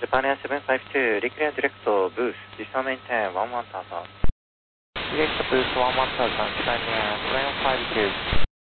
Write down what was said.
Japan 752, declare direct booth, descend maintain 11,000. Direct booth 11,000, Japan 752.